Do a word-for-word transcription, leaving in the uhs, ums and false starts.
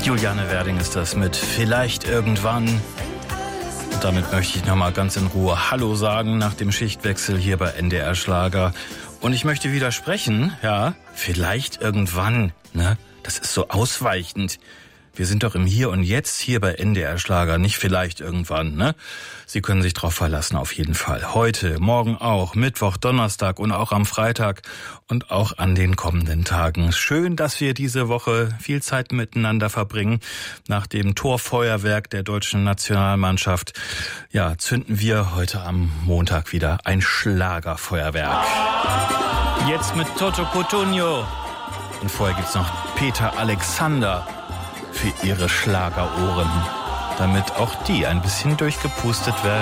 Juliane Werding ist das mit Vielleicht irgendwann. Und damit möchte ich nochmal ganz in Ruhe Hallo sagen nach dem Schichtwechsel hier bei N D R Schlager. Und ich möchte widersprechen, ja, vielleicht irgendwann, ne? Das ist so ausweichend. Wir sind doch im Hier und Jetzt hier bei N D R Schlager, nicht vielleicht irgendwann, ne? Sie können sich drauf verlassen, auf jeden Fall. Heute, morgen auch, Mittwoch, Donnerstag und auch am Freitag und auch an den kommenden Tagen. Schön, dass wir diese Woche viel Zeit miteinander verbringen. Nach dem Torfeuerwerk der deutschen Nationalmannschaft, ja, zünden wir heute am Montag wieder ein Schlagerfeuerwerk. Jetzt mit Toto Cutugno. Und vorher gibt's noch Peter Alexander für ihre Schlagerohren, damit auch die ein bisschen durchgepustet werden.